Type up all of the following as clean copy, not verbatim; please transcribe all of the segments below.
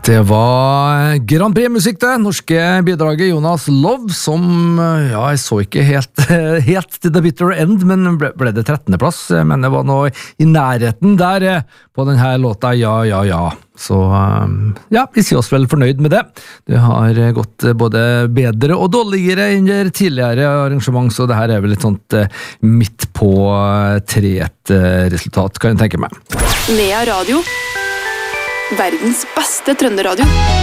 Det var Grand Prix-musikk det, norske bidraget Jonas Love, som, ja, jeg så ikke helt til The Bitter End, men ble det 13. plass, men det var noe i nærheten der på denne låta, ja. Så, ja, vi sier oss vel fornøyd med det. Det har gått både bedre og dårligere enn tidligere arrangement, så det her er vel litt sånt midt på treet resultat, kan jeg tenke meg. Nea Radio. Verdens beste trønderadio.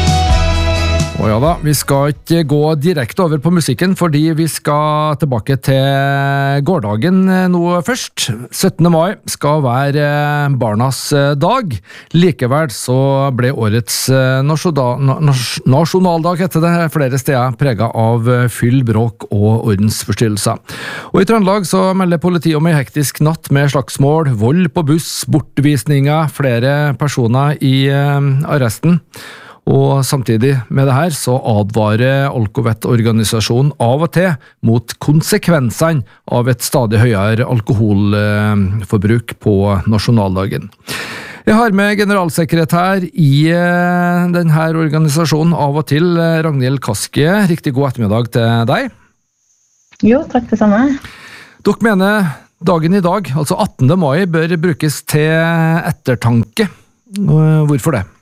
Og ja da, vi skal ikke gå direkte over på musikken, fordi vi skal tilbake til gårdagen nå først. 17. mai skal være barnas dag. Likevel så ble årets nasjonaldag, heter det, flere steder preget av fyll, bråk og ordensforstyrrelser. Og i Trøndelag så melder politiet om en hektisk natt med slagsmål, vold på buss, bortvisninger, flere personer i arresten. Og samtidig med det her så advarer Alcovet-organisasjonen av og til mot konsekvensene av et stadig høyere alkoholforbruk på nasjonaldagen. Jeg har med generalsekretær i denne organisasjonen av og til, Ragnhild Kaski. Riktig god ettermiddag til deg. Jo, takk det samme. Dere mener dagen i dag, altså 18. mai, bør brukes til ettertanke. Hvorfor det?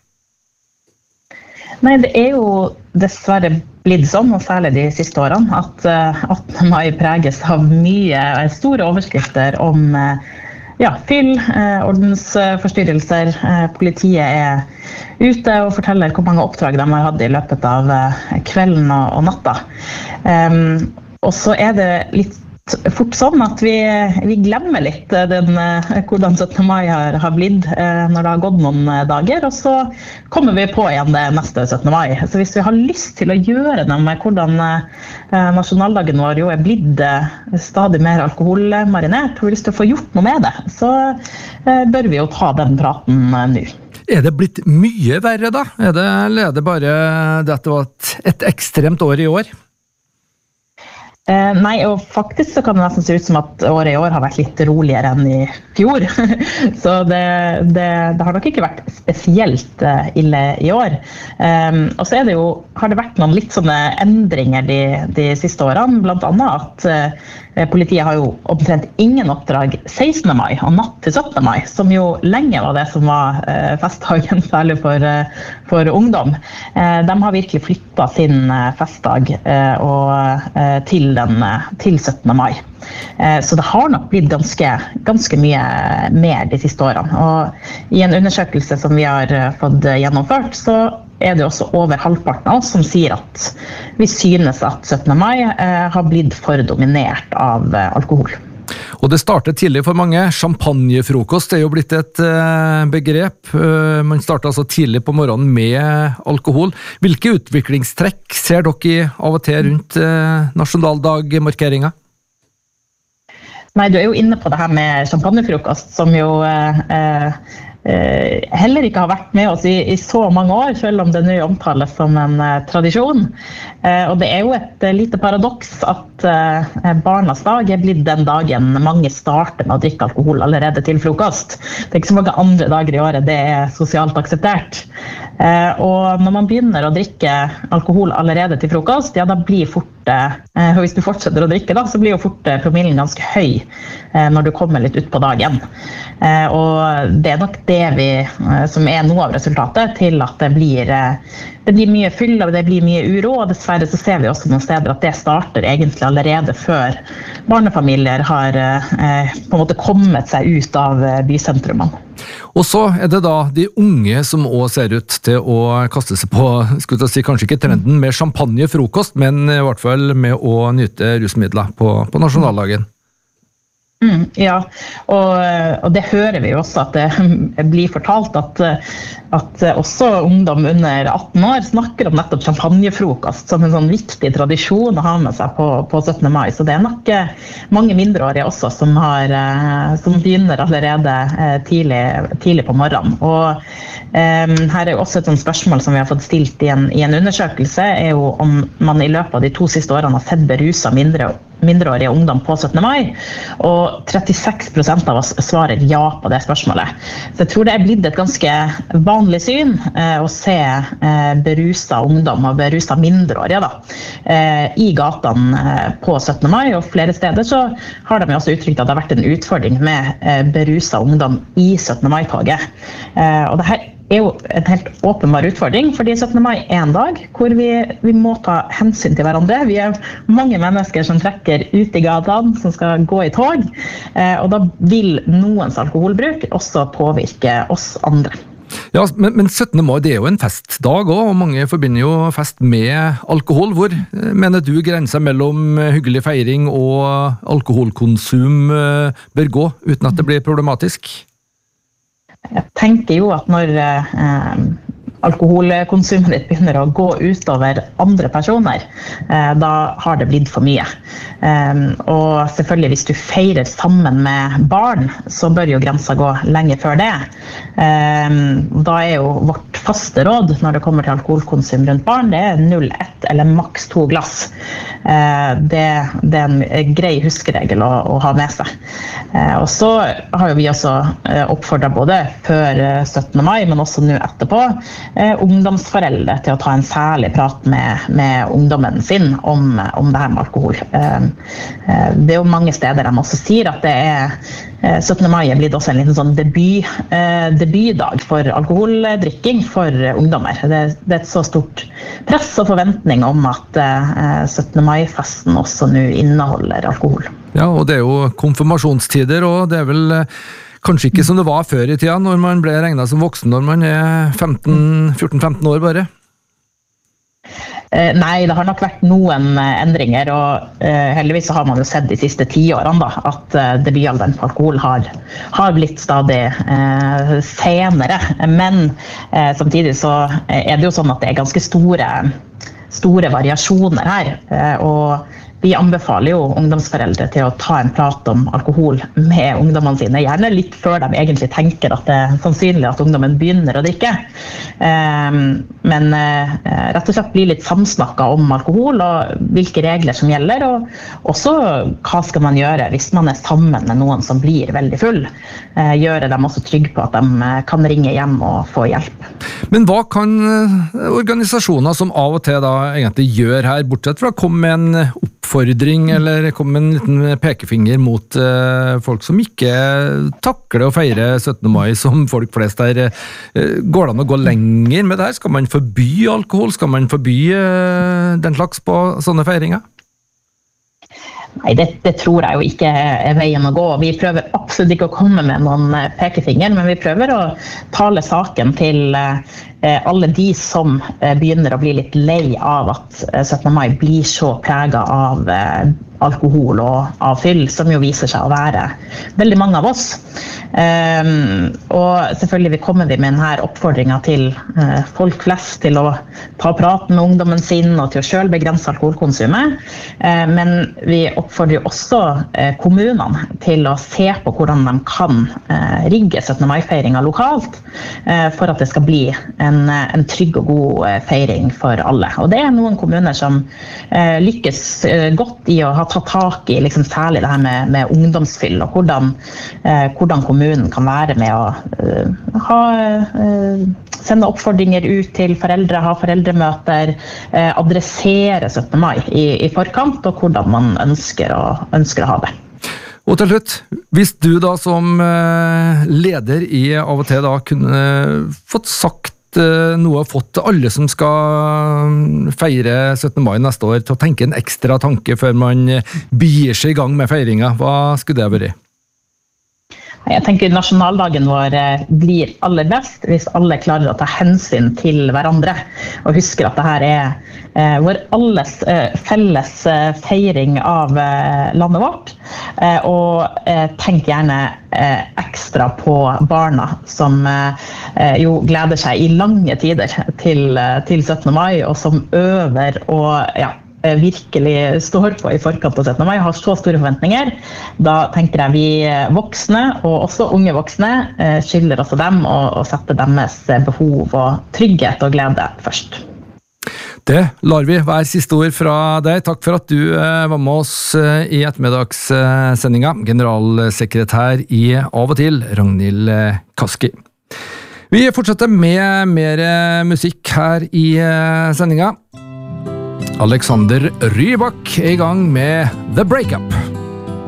Nei, det er jo dessverre blitt sånn, og særlig de siste årene, at 18. mai preges av mye store overskrifter om fyll, ordensforstyrrelser. Politiet er ute og forteller hvor mange oppdrag de har hatt i løpet av kvelden og natta. Og så er det litt fort sånn at vi glemmer litt hvordan 17. mai har blitt når det har gått noen dager, og så kommer vi på igjen det neste 17. mai. Så hvis vi har lyst til å gjøre noe med hvordan nasjonaldagen vår jo er blitt stadig mer alkoholmarinert, og vi har lyst til å få gjort noe med det, så bør vi jo ta den praten nå. Er det blitt mye verre da? Eller er det bare det at det var et ekstremt år i år? Nei, og faktisk så kan det nesten se ut som at året i år har vært litt roligere enn i fjor. Så det har nok ikke vært spesielt ille i år. Og så har det vært noen litt sånne endringer de siste årene, blant annet at politiet har jo omtrent ingen oppdrag 16. mai og natt til 17. mai, som jo lenge var det som var festdagen, særlig for ungdom. De har virkelig flyttet sin festdag til 17. mai. Så det har nok blitt ganske mye mer de siste årene. Og i en undersøkelse som vi har fått gjennomført, så er det også over halvparten av oss som sier at vi synes at 17. mai har blitt for dominert av alkohol. Og det startet tidlig for mange. Champagnefrokost er jo blitt et begrep. Man starter altså tidlig på morgenen med alkohol. Hvilke utviklingstrekk ser dere av og til rundt nasjonaldagmarkeringen? Nei, du er jo inne på det her med champagnefrokost, som jo heller ikke har vært med oss i så mange år, selv om det nå omtales som en tradisjon. Og det er jo et lite paradoks at barnas dag er blitt den dagen mange starter med å drikke alkohol allerede til frokost. Det er ikke så mange andre dager i året, det er sosialt akseptert. Og når man begynner å drikke alkohol allerede til frokost, ja, da blir fort, og hvis du fortsetter å drikke da, så blir jo fort promillen ganske høy når du kommer litt ut på dagen. Og det er nok det som er noe av resultatet til at det blir mye fyll, og det blir mye uro, og dessverre så ser vi også noen steder at det starter egentlig allerede før barnefamilier har på en måte kommet seg ut av bysentrumene. Og så er det da de unge som også ser ut til å kaste seg på, skulle jeg si, kanskje ikke trenden med champagnefrokost, men i hvert fall med å nyte rusmidler på nasjonaldagen. Ja, og det hører vi jo også at det blir fortalt at også ungdom under 18 år snakker om nettopp champagnefrokost som en sånn viktig tradisjon å ha med seg på 17. mai. Så det er nok mange mindreårige også som begynner allerede tidlig på morgenen. Og her er jo også et sånt spørsmål som vi har fått stilt i en undersøkelse, er jo om man i løpet av de 2 siste årene har sett beruset mindreårige ungdom på 17. mai, og 36% av oss svarer ja på det spørsmålet. Så jeg tror det blitt et ganske vanlig syn å se beruset ungdom og beruset mindreårige i gatene på 17. mai, og flere steder så har de også uttrykt at det har vært en utfordring med beruset ungdom i 17. mai-toget. Og det her jo en helt åpenbar utfordring, fordi 17. mai en dag hvor vi må ta hensyn til hverandre. Vi mange mennesker som trekker ut i gatene, som skal gå i tog, og da vil noens alkoholbruk også påvirke oss andre. Ja, men 17. mai det jo en festdag også, og mange forbinder jo fest med alkohol. Hvor mener du grensen mellom hyggelig feiring og alkoholkonsum bør gå, uten at det blir problematisk? Jeg tenker jo at når alkoholkonsumet ditt begynner å gå utover andre personer, da har det blitt for mye. Og selvfølgelig hvis du feirer sammen med barn, så bør jo grensa gå lenge før det. Da jo vårt faste råd når det kommer til alkoholkonsum rundt barn, det 0,1 eller maks 2 glass. Det en grei huskeregel å ha med seg. Og så har jo vi også oppfordret både før 17. mai, men også nå etterpå, ungdomsforeldre til å ta en særlig prat med ungdommen sin om det her med alkohol. Det jo mange steder de også sier at det 17. mai blitt også en liten sånn debutdag for alkoholdrikking for ungdommer. Det et så stort press og forventning om at 17. mai-festen også nå inneholder alkohol. Ja, og det jo konfirmasjonstider, og det vel kanskje ikke som det var før i tida, når man ble regnet som voksen når man 14-15 år bare? Nei, det har nok vært noen endringer, og heldigvis så har man jo sett de siste 10 årene at debutalderen på alkohol har blitt stadig senere. Men samtidig så det jo sånn at det ganske store variasjoner her, og vi anbefaler jo ungdomsforeldre til å ta en prat om alkohol med ungdommene sine, gjerne litt før de egentlig tenker at det sannsynlig at ungdommen begynner å drikke. Men rett og slett bli litt samsnakket om alkohol og hvilke regler som gjelder, og også hva skal man gjøre hvis man sammen med noen som blir veldig full. Gjøre dem også trygg på at de kan ringe hjem og få hjelp. Men hva kan organisasjoner som av og til da egentlig gjør her, bortsett fra å komme med en oppfordring eller komme med en liten pekefinger mot folk som ikke takler å feire 17. mai som folk flest der? Går det an å gå lenger med det her? Skal man forby alkohol? Skal man forby den slags på sånne feiringer? Nei, det tror jeg jo ikke veien å gå. Vi prøver absolutt ikke å komme med noen pekefinger, men vi prøver å tale saken til alle de som begynner å bli litt lei av at 17. mai blir så preget av alkohol og av fyll, som jo viser seg å være veldig mange av oss. Og selvfølgelig kommer vi med denne oppfordringen til folk flest til å ta praten med ungdommen sin og til å selv begrense alkoholkonsumet. Men vi oppfordrer også kommunene til å se på hvordan de kan rigge 17. mai-feiringen lokalt for at det skal bli en trygg og god feiring for alle. Og det noen kommuner som lykkes godt i å ha tatt tak i liksom særlig det her med ungdomsfyll, og hvordan kommunen kan være med å sende oppfordringer ut til foreldre, ha foreldremøter, adressere 17. mai i forkant, og hvordan man ønsker å ha det. Og til slutt, hvis du da som leder i av og til da kunne fått sagt noe, fått alle som skal feire 17. mai neste år til å tenke en ekstra tanke før man begir seg i gang med feiringen, hva skulle det vært? Jeg tenker nasjonaldagen vår blir aller best hvis alle klarer å ta hensyn til hverandre og husker at det her vår alles felles feiring av landet vårt, og tenk gjerne ekstra på barna som jo gleder seg i lange tider til 17. mai, og som øver og virkelig står på i forkant av 17. mai, har så store forventninger. Da tenker jeg vi voksne, og også unge voksne, skylder også dem og setter deres behov og trygghet og glede først. Det lar vi være siste ord fra deg. Takk for at du var med oss i ettermiddagssendinga. Generalsekretær i Av og til, Ragnhild Kaski. Vi fortsetter med mer musikk her i sendinga. Alexander Rybak er i gang med The Breakup.